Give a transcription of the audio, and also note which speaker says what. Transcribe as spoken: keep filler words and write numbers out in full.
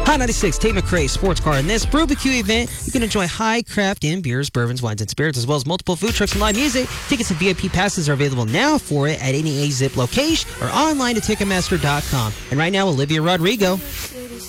Speaker 1: Hot ninety-six, Tate McRae Sports Car. In this barbecue event, you can enjoy high craft and beers, bourbons, wines, and spirits, as well as multiple food trucks and live music. Tickets and V I P passes are available now for it at any A-Zip location or online at Ticketmaster dot com. And right now, Olivia Rodrigo.